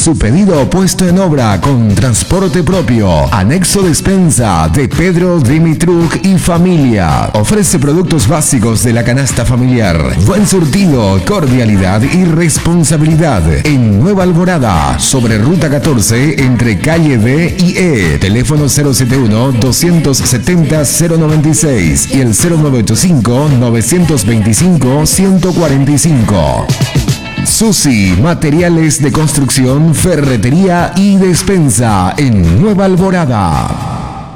Su pedido puesto en obra con transporte propio. Anexo Despensa de Pedro Dimitruk y familia. Ofrece productos básicos de la canasta familiar. Buen surtido, cordialidad y responsabilidad. En Nueva Alborada, sobre Ruta 14, entre calle D y E. Teléfono 071-270-096 y el 0985-925-145. Susi, materiales de construcción, ferretería y despensa en Nueva Alborada.